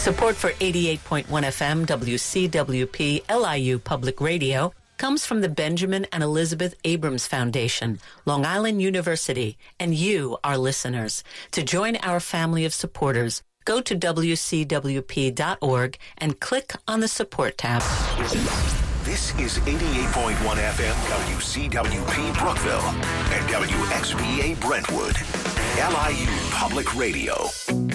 Support for 88.1 FM WCWP LIU Public Radio comes from the Benjamin and Elizabeth Abrams Foundation, Long Island University, and you, our listeners. To join our family of supporters, go to WCWP.org and click on the Support tab. This is 88.1 FM WCWP Brookville and WXVA Brentwood, LIU Public Radio.